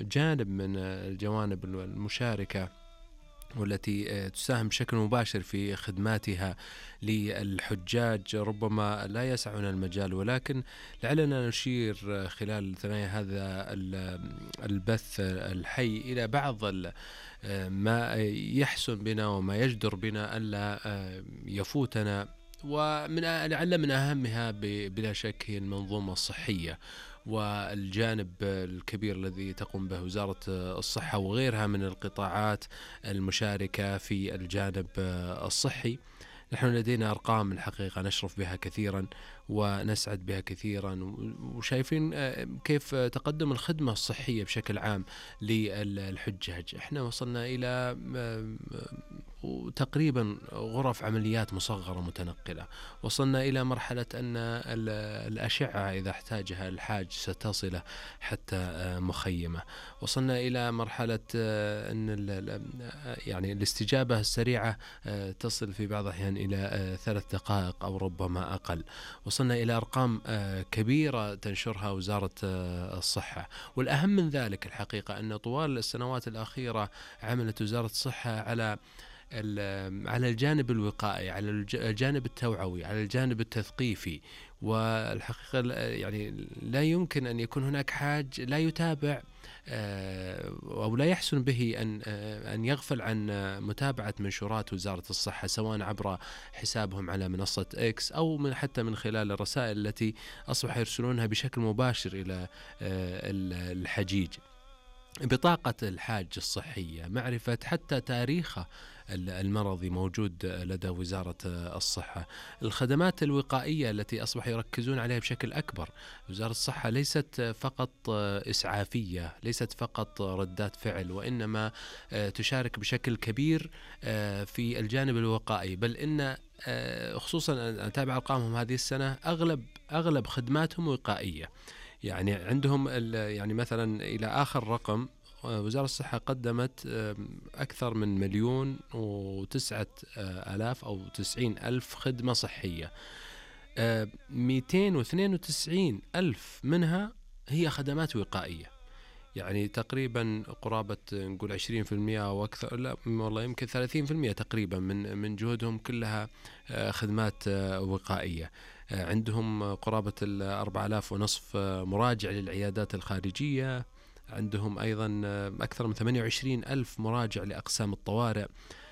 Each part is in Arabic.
جانب من الجوانب المشاركة والتي تساهم بشكل مباشر في خدماتها للحجاج ربما لا يسعنا المجال، ولكن لعلنا نشير خلال ثنايا هذا البث الحي إلى بعض ما يحسن بنا وما يجدر بنا ألا يفوتنا، لعل من أهمها بلا شك هي المنظومة الصحية والجانب الكبير الذي تقوم به وزارة الصحة وغيرها من القطاعات المشاركة في الجانب الصحي. نحن لدينا أرقام الحقيقة نشرف بها كثيرا ونسعد بها كثيرا، وشايفين كيف تقدم الخدمة الصحية بشكل عام للحجاج. احنا وصلنا إلى تقريبا غرف عمليات مصغرة متنقلة، وصلنا إلى مرحلة أن الأشعة إذا احتاجها الحاج ستصل حتى مخيمة، وصلنا إلى مرحلة أن يعني الاستجابة السريعة تصل في بعض الأحيان إلى 3 دقائق أو ربما أقل. وصلنا إلى أرقام كبيرة تنشرها وزارة الصحة، والأهم من ذلك الحقيقة أن طوال السنوات الأخيرة عملت وزارة الصحة على الجانب الوقائي، على الجانب التوعوي، على الجانب التثقيفي. والحقيقة يعني لا يمكن أن يكون هناك حاج لا يتابع أو لا يحسن به أن يغفل عن متابعة منشورات وزارة الصحة، سواء عبر حسابهم على منصة إكس أو حتى من خلال الرسائل التي أصبح يرسلونها بشكل مباشر إلى الحجيج. بطاقة الحاج الصحية، معرفة حتى تاريخه المرضي موجود لدى وزارة الصحة، الخدمات الوقائية التي أصبح يركزون عليها بشكل أكبر. وزارة الصحة ليست فقط إسعافية، ليست فقط ردات فعل، وإنما تشارك بشكل كبير في الجانب الوقائي، بل إن خصوصا أتابع أرقامهم هذه السنة أغلب خدماتهم وقائية. يعني عندهم يعني مثلا إلى آخر رقم وزارة الصحة قدمت أكثر من 1,009,000 أو 90,000 خدمة صحية، 292,000 منها هي خدمات وقائية. يعني تقريبا قرابة نقول 20% أو أكثر، لا والله يمكن 30% تقريبا من جهودهم كلها خدمات وقائية. عندهم قرابة 4,500 مراجع للعيادات الخارجية، عندهم أيضا أكثر من 28,000 مراجع لأقسام الطوارئ،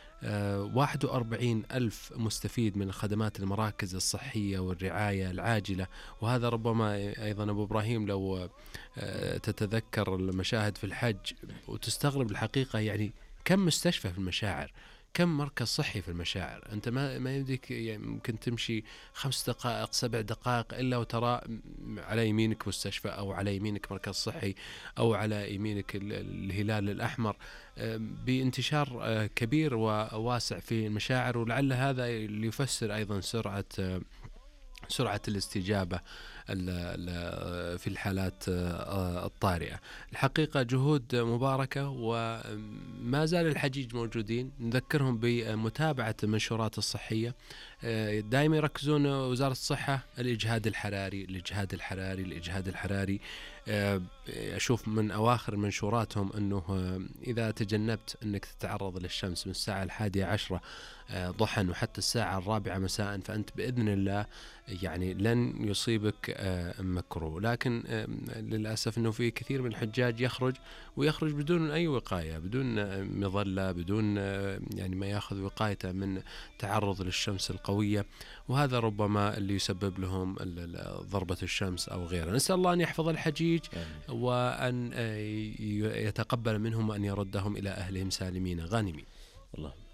41,000 مستفيد من خدمات المراكز الصحية والرعاية العاجلة. وهذا ربما أيضا أبو إبراهيم لو تتذكر المشاهد في الحج وتستغرب الحقيقة، يعني كم مستشفى في المشاعر، كم مركز صحي في المشاعر. أنت ما يمديك يعني ممكن تمشي 5 دقائق 7 دقائق إلا وترى على يمينك مستشفى، أو على يمينك مركز صحي، أو على يمينك الهلال الأحمر، بانتشار كبير وواسع في المشاعر. ولعل هذا اللي يفسر أيضا سرعة الاستجابة في الحالات الطارئة. الحقيقة جهود مباركة، وما زال الحجيج موجودين. نذكرهم بمتابعة المنشورات الصحية، دائما يركزون وزارة الصحة الإجهاد الحراري. أشوف من أواخر منشوراتهم أنه إذا تجنبت أنك تتعرض للشمس من الساعة 11 ضحى وحتى الساعة 4 مساء فأنت بإذن الله يعني لن يصيبك مكروه. لكن للأسف أنه في كثير من الحجاج يخرج بدون أي وقاية، بدون مظلة، بدون يعني ما يأخذ وقايته من تعرض للشمس القوية، وهذا ربما اللي يسبب لهم ضربة الشمس أو غيره. نسأل الله أن يحفظ الحجيج وأن يتقبل منهم وأن يردهم إلى أهلهم سالمين غانمين. الله